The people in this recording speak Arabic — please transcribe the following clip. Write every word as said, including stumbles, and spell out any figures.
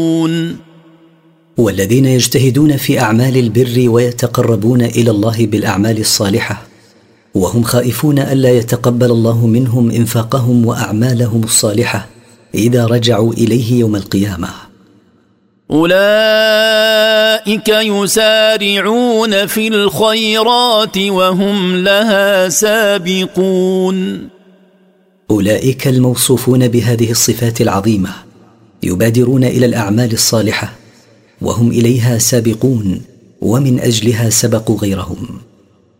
والذين يجتهدون في أعمال البر ويتقربون إلى الله بالأعمال الصالحة وهم خائفون ألا يتقبل الله منهم إنفاقهم وأعمالهم الصالحة إذا رجعوا إليه يوم القيامة. أولئك يسارعون في الخيرات وهم لها سابقون. أولئك الموصوفون بهذه الصفات العظيمة يبادرون إلى الأعمال الصالحة وهم إليها سابقون ومن أجلها سبقوا غيرهم.